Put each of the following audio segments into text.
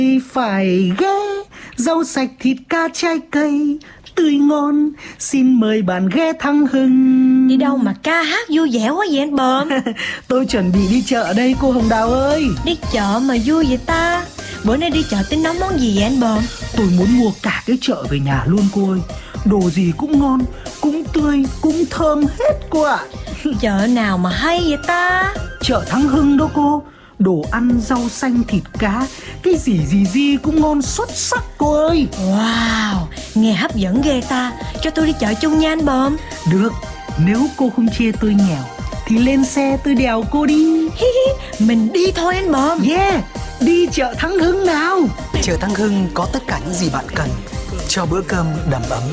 Phải ghé rau sạch thịt cá trái cây tươi ngon, xin mời bạn ghé Thăng Hưng. Đi đâu mà ca hát vui vẻ quá vậy anh Bờm? Tôi chuẩn bị đi chợ đây cô Hồng Đào ơi. Đi chợ mà vui vậy ta? Bữa nay đi chợ tính nấu món gì vậy anh Bờm? Tôi muốn mua cả cái chợ về nhà luôn cô ơi. Đồ gì cũng ngon, cũng tươi, cũng thơm hết cô ạ. Chợ nào mà hay vậy ta? Chợ Thăng Hưng đó cô. Đồ ăn, rau xanh, thịt cá, cái gì cũng ngon xuất sắc cô ơi. Wow, nghe hấp dẫn ghê ta. Cho tôi đi chợ chung nha anh Bờm. Được, nếu cô không chê tôi nghèo thì lên xe tôi đèo cô đi. Mình đi thôi anh Bờm. Yeah, đi chợ Thăng Hưng nào. Chợ Thăng Hưng có tất cả những gì bạn cần cho bữa cơm đầm ấm.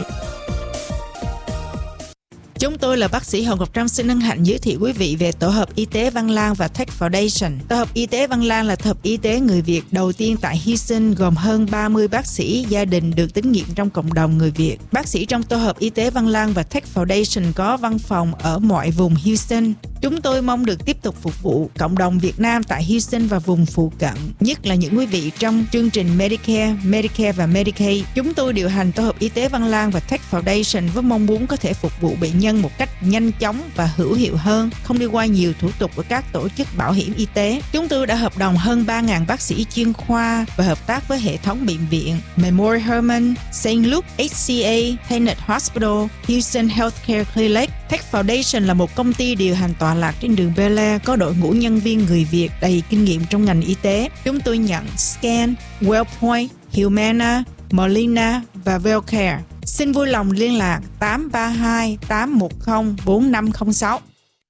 Chúng tôi là bác sĩ Hồng Ngọc Trâm xin hân hạnh giới thiệu quý vị về Tổ hợp Y tế Văn Lang và Tech Foundation. Tổ hợp Y tế Văn Lang là tổ hợp y tế người Việt đầu tiên tại Houston, gồm hơn 30 bác sĩ gia đình được tín nhiệm trong cộng đồng người Việt. Bác sĩ trong Tổ hợp Y tế Văn Lang và Tech Foundation có văn phòng ở mọi vùng Houston. Chúng tôi mong được tiếp tục phục vụ cộng đồng Việt Nam tại Houston và vùng phụ cận, nhất là những quý vị trong chương trình Medicare và Medicaid. Chúng tôi điều hành Tổ hợp Y tế Văn Lang và Tech Foundation với mong muốn có thể phục vụ bệnh nhân một cách nhanh chóng và hữu hiệu hơn, không đi qua nhiều thủ tục của các tổ chức bảo hiểm y tế. Chúng tôi đã hợp đồng hơn 3.000 bác sĩ chuyên khoa và hợp tác với hệ thống bệnh viện Memorial Hermann, St. Luke, HCA, Tenet Hospital, Houston Healthcare Clinic. Tech Foundation là một công ty điều hành tọa lạc trên đường Bel Air, có đội ngũ nhân viên người Việt đầy kinh nghiệm trong ngành y tế. Chúng tôi nhận Scan, Wellpoint, Humana, Molina và Wellcare. Xin vui lòng liên lạc 832 810 4506.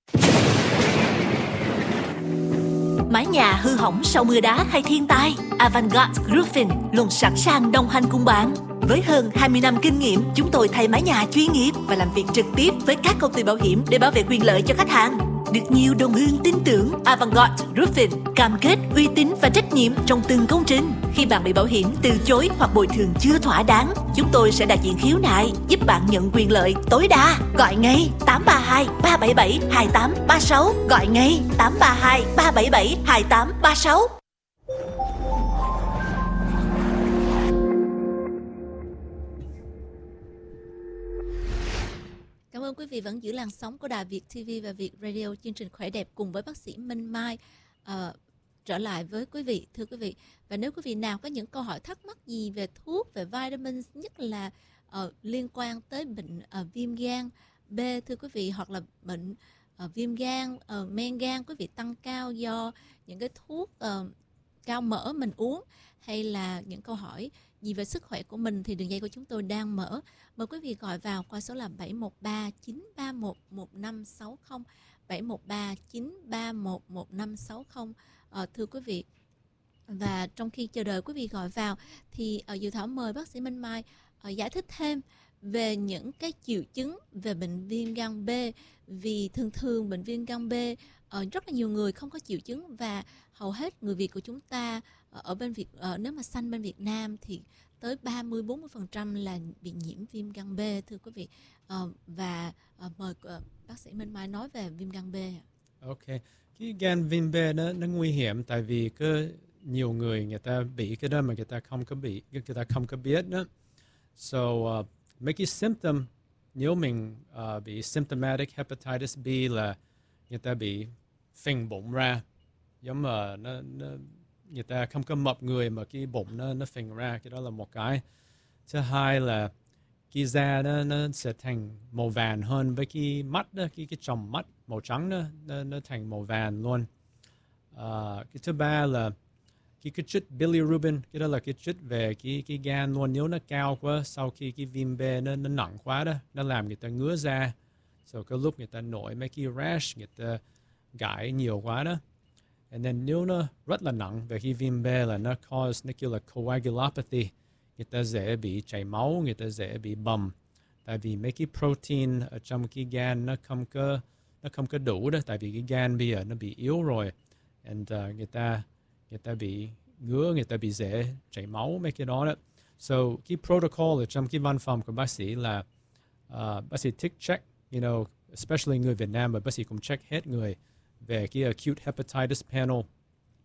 Mái nhà hư hỏng sau mưa đá hay thiên tai, Avantgarde Roofing luôn sẵn sàng đồng hành cùng bạn. Với hơn 20 năm kinh nghiệm, chúng tôi thay mái nhà chuyên nghiệp và làm việc trực tiếp với các công ty bảo hiểm để bảo vệ quyền lợi cho khách hàng. Được nhiều đồng hương tin tưởng, Avantgarde Roofing cam kết uy tín và trách nhiệm trong từng công trình. Khi bạn bị bảo hiểm từ chối hoặc bồi thường chưa thỏa đáng, chúng tôi sẽ đại diện khiếu nại, giúp bạn nhận quyền lợi tối đa. Gọi ngay 832 377 2836. Gọi ngay 832 377 2836. Cảm ơn quý vị vẫn giữ làn sóng của Đài Việt TV và Việt Radio, chương trình Khỏe Đẹp cùng với bác sĩ Minh Mai trở lại với quý vị, thưa quý vị. Và nếu quý vị nào có những câu hỏi thắc mắc gì về thuốc, về vitamins, nhất là liên quan tới bệnh viêm gan B, thưa quý vị, hoặc là bệnh viêm gan, men gan quý vị tăng cao do những cái thuốc cao mỡ mình uống, hay là những câu hỏi gì về sức khỏe của mình, thì đường dây của chúng tôi đang mở. Mời quý vị gọi vào qua số là 713 931 1560, 713 931 1560, thưa quý vị. Và trong khi chờ đợi quý vị gọi vào thì Dự Thảo mời bác sĩ Minh Mai giải thích thêm về những cái triệu chứng về bệnh viêm gan B, vì thường bệnh viêm gan B rất là nhiều người không có triệu chứng, và hầu hết người Việt của chúng ta ở bên nếu mà sanh bên Việt Nam thì tới 30-40% là bị nhiễm viêm gan B, thưa quý vị. Và mời bác sĩ Minh Mai nói về viêm gan B. Ok, cái gan viêm B nó nguy hiểm tại vì nhiều người ta bị cái đó mà người ta không có biết đó. So mấy cái symptom, nếu mình bị symptomatic hepatitis B là người ta bị phình bụng ra, giống mà người ta không có mập người mà cái bụng nó phình ra, cái đó là một cái. Thứ hai là cái da nó sẽ thành màu vàng hơn, với cái mắt đó, cái tròng mắt màu trắng đó, nó thành màu vàng luôn. Cái thứ ba là cái chất bilirubin, cái đó là cái chất về cái gan luôn. Nếu nó cao quá, sau khi cái viêm B nó nặng quá đó, nó làm người ta ngứa da. So có lúc người ta nổi mấy cái rash, người ta gãi nhiều quá đó. And then nếu nó rất là nặng về cái viêm B là nó kêu là coagulopathy. Người ta dễ bị chảy máu, người ta dễ bị bầm. Tại vì mấy cái protein ở trong cái gan nó không có đủ đó. Tại vì cái gan bây giờ nó bị yếu rồi. And người ta bị ngứa, người ta bị dễ chảy máu, mấy cái đó đó. So cái protocol ở trong cái văn phòng của bác sĩ là bác sĩ check, especially người Việt Nam, mà bác sĩ cũng check hết người về cái acute hepatitis panel.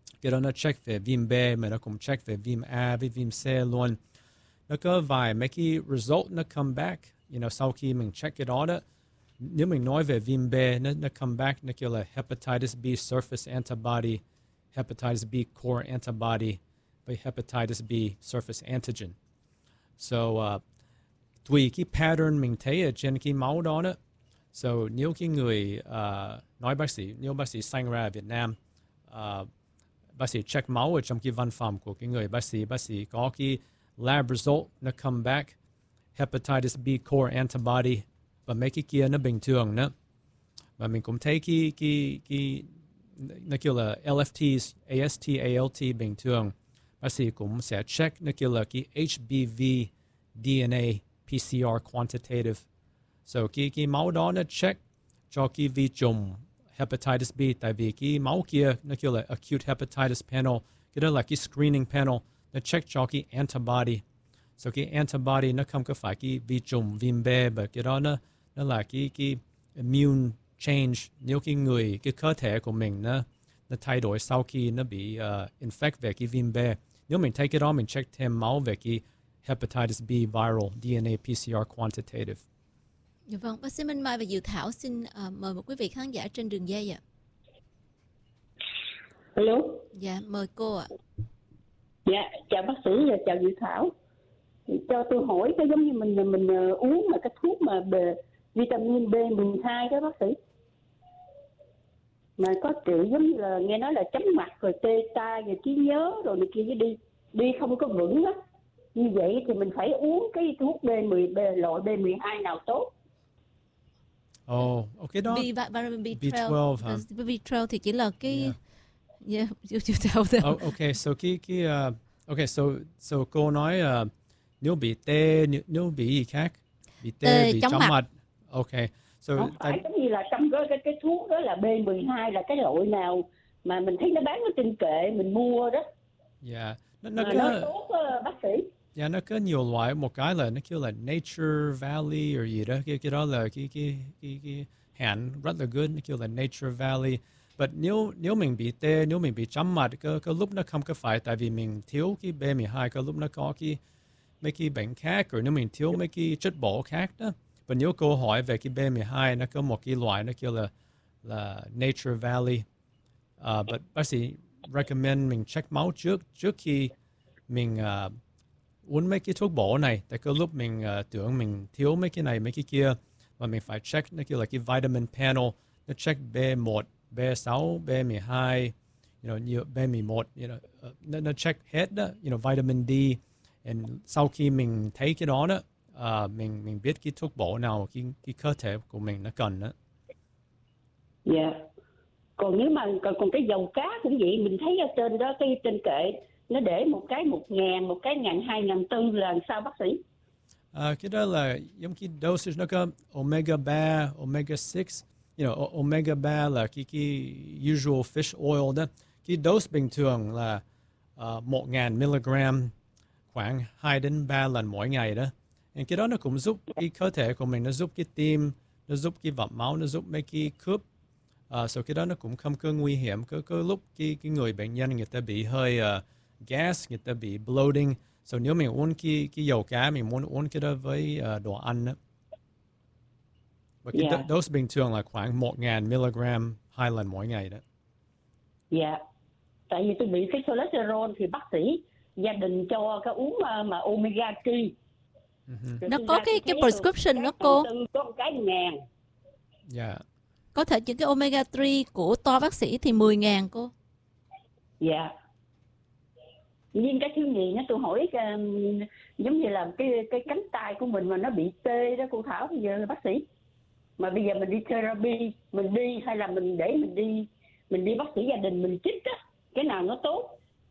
Cái đó nó check về viêm B mà nó cũng check về viêm A với viêm C luôn. Nó có vài mấy cái result nó come back, sau khi mình check cái đó đó. Nếu mình nói về viêm B, nó come back, nó kêu là hepatitis B surface antibody, hepatitis B core antibody, và hepatitis B surface antigen. So, tùy cái pattern mình thấy ở trên cái máu đó đó. So, nếu cái người nói nếu bác sĩ sanh ra ở Việt Nam, bác sĩ check máu ở trong cái văn phòng của cái người bác sĩ có cái lab result nó come back, hepatitis B core antibody, và mấy cái kia nó bình thường nữa. Và mình cũng thấy cái nó kêu là LFTs, AST, ALT bình thường. Bác sĩ cũng sẽ check nó kêu là cái HBV DNA PCR quantitative. So cái máu đó nó check cho cái vi trùng hepatitis B, tại vì cái máu kia nó kêu là acute hepatitis panel. Cái đó là cái screening panel, nó check cho cái antibody. So cái antibody nó không có phải cái vi trùng viêm B, mà cái đó nó là cái immune change. Nếu cái cơ thể của mình nó thay đổi sau khi nó bị infect về cái viêm B. Nếu mình thấy cái đó, mình check thêm máu về cái hepatitis B viral DNA PCR quantitative. Dạ vâng, bác sĩ Minh Mai và Diệu Thảo xin mời một quý vị khán giả trên đường dây ạ. Alo. Dạ, mời cô ạ. Dạ, chào bác sĩ và chào Diệu Thảo. Cho tôi hỏi cái giống như mình uống mà cái thuốc mà vitamin B12 đó bác sĩ. Mà có triệu giống như là nghe nói là chóng mặt rồi tê tai rồi trí nhớ rồi này kia, đi không có vững á. Như vậy thì mình phải uống cái thuốc loại B12 nào tốt? Okay đó. Vitamin B12 hả? B12 thì chỉ là cái Okay, so okay, so cô nói nếu bị tê, nếu bị gì khác, bị tê, bị chóng mặt. Okay. So không phải giống như là trong cái thuốc đó là B12 là cái loại nào mà mình thấy nó bán ở trên kệ mình mua đó. Yeah. Nó tốt bác sĩ. Yeah, nó có nhiều loại, một cái là nó kêu là Nature Valley or gì đó, cái đó là cái hãng rất là good, nó kêu là Nature Valley. But nếu mình bị tê, nếu mình bị chóng mặt, có lúc nó không có phải tại vì mình thiếu cái B12, có lúc nó có mấy cái bệnh khác, rồi nếu mình thiếu mấy cái chất bổ khác đó. Và nếu cô hỏi về cái B12, nó có một cái loại nó kêu là Nature Valley. But bác sĩ recommend mình check máu trước khi mình uống mấy cái thuốc bổ này. Tại có lúc mình tưởng mình thiếu mấy cái này, mấy cái kia, và mình phải check nó kêu là cái vitamin panel. Nó check B1, B6, B12, nhiều B11, nó check hết đó, vitamin D. And sau khi mình thấy cái đó đó, mình biết cái thuốc bổ nào cái cơ thể của mình nó cần đó. Dạ. Còn nếu mà còn cái dầu cá cũng vậy, mình thấy ở trên đó cái trên kệ nó để một cái 1.000, một cái 2.400 là sao bác sĩ? Cái đó là giống cái dosage, nó có omega 3, omega 6. Omega 3 là cái usual fish oil đó. Cái dose bình thường là 1.000 mg khoảng 2 đến 3 lần mỗi ngày đó. Cái đó nó cũng giúp cái cơ thể của mình, nó giúp cái tim, nó giúp cái vỏ máu, nó giúp mấy cái khớp. So cái đó nó cũng không có nguy hiểm. Có lúc cái người bệnh nhân người ta bị hơi gas, người ta bị bloating. So nếu mình uống cái dầu cá, mình muốn uống cái đó với đồ ăn đó. Và cái dose bình thường là khoảng 1.000 mg 2 lần mỗi ngày đó. Dạ. Tại vì tôi bị cái cholesterol thì bác sĩ gia đình cho cái uống mà omega 3. Nó có cái prescription đó cô. Có một cái 1.000. Dạ. Có thể những cái omega 3 của to bác sĩ thì 10.000 cô. Dạ. Nhưng cái thứ nhì tôi hỏi giống như là cái cánh tay của mình mà nó bị tê đó cô Thảo, bây giờ bác sĩ. Mà bây giờ mình đi therapy, mình đi hay là mình để mình đi bác sĩ gia đình mình chích á, cái nào nó tốt?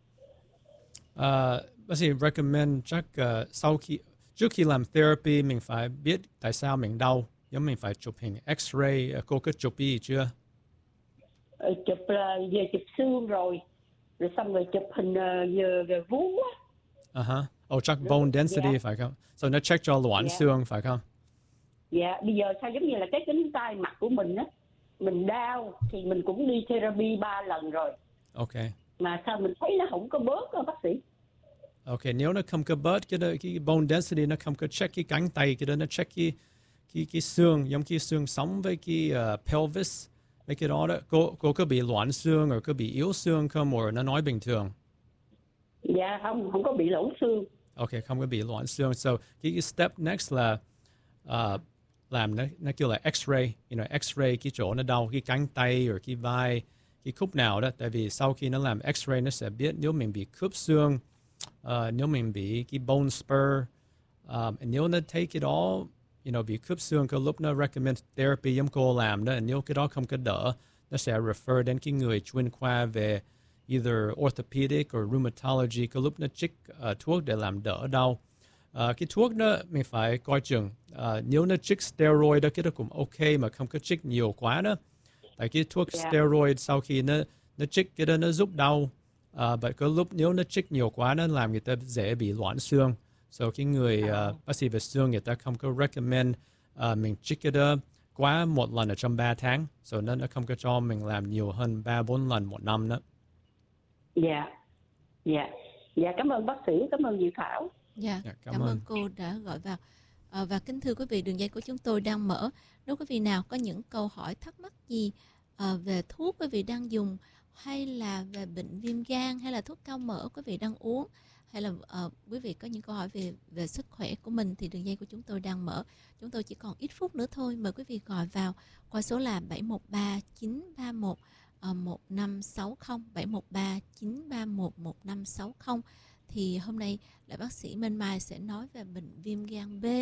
Bác sĩ recommend chắc trước khi làm therapy mình phải biết tại sao mình đau. Giống mình phải chụp hình X-ray, cô có chụp gì chưa? Chụp về chụp xương rồi xong rồi chụp hình về vú á. Chắc bone density phải không? So nó check cho loãng xương phải không? Dạ, bây giờ sao giống như là cái cánh tay mặt của mình á, mình đau thì mình cũng đi therapy 3 lần rồi. Okay. mà sao mình thấy nó không có bớt đó, bác sĩ. Ok, nếu nó không có bớt cái bone density, nó không có check cái cánh tay, cái đó nó check cái xương, giống cái xương sống với cái pelvis, mấy cái đó cô có bị loãng xương rồi có bị yếu xương không, hoặc nó nói bình thường? Dạ không có bị lỗ xương. Ok, không có bị loãng xương. So cái step next là làm nó kêu là X-ray, X-ray cái chỗ nó đau, cái cánh tay rồi cái vai, cái khúc nào đó. Tại vì sau khi nó làm X-ray nó sẽ biết nếu mình bị khớp xương, nếu mình bị cái bone spur, nếu nó thấy cái đó, bị khớp xương, có lúc nó recommend therapy giống cô làm đó. Nếu cái đó không có đỡ, nó sẽ refer đến cái người chuyên khoa về either orthopedic or rheumatology, có lúc nó trích thuốc để làm đỡ đau. Cái thuốc đó mình phải coi chừng. Nếu nó trích steroid đó, cái đó cũng ok, mà không có trích nhiều quá đó. Tại cái thuốc steroid sau khi nó trích cái đó nó giúp đau. But có lúc nếu nó trích nhiều quá nó làm người ta dễ bị loãng xương. So cái người bác sĩ về xương người ta không có recommend mình trích cái đó quá một lần ở trong 3 tháng. So nó không có cho mình làm nhiều hơn 3-4 lần một năm đó. Dạ, cảm ơn bác sĩ, cảm ơn Diệu Thảo. Dạ, cảm ơn cô đã gọi vào. Và kính thưa quý vị, đường dây của chúng tôi đang mở. Nếu quý vị nào có những câu hỏi thắc mắc gì về thuốc quý vị đang dùng, hay là về bệnh viêm gan, hay là thuốc cao mỡ quý vị đang uống, hay là quý vị có những câu hỏi về sức khỏe của mình, thì đường dây của chúng tôi đang mở. Chúng tôi chỉ còn ít phút nữa thôi. Mời quý vị gọi vào qua số là 713 931 1560, 713 931 1560. Thì hôm nay là bác sĩ Minh Mai sẽ nói về bệnh viêm gan B.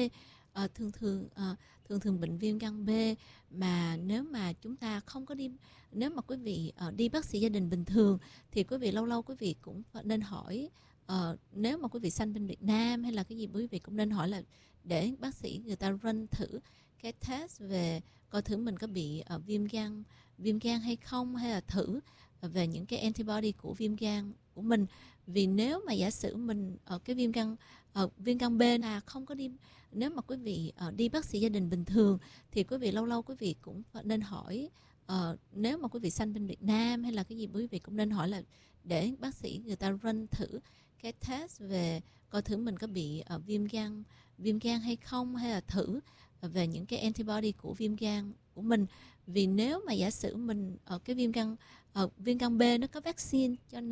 Thường bệnh viêm gan B mà nếu mà chúng ta không có đi, nếu mà quý vị đi bác sĩ gia đình bình thường thì quý vị lâu quý vị cũng nên hỏi, nếu mà quý vị sanh bên Việt Nam hay là cái gì, quý vị cũng nên hỏi là để bác sĩ người ta run thử cái test về coi thử mình có bị viêm gan hay không, hay là thử về những cái antibody của viêm gan của mình. Vì nếu mà giả sử mình cái viêm gan B là không có đi, nếu mà quý vị đi bác sĩ gia đình bình thường thì quý vị lâu quý vị cũng nên hỏi, nếu mà quý vị sanh bên Việt Nam hay là cái gì, quý vị cũng nên hỏi là để bác sĩ người ta run thử cái test về coi thử mình có bị viêm gan hay không, hay là thử về những cái antibody của viêm gan của mình. Vì nếu mà giả sử mình cái viêm gan B nó có vaccine, cho nên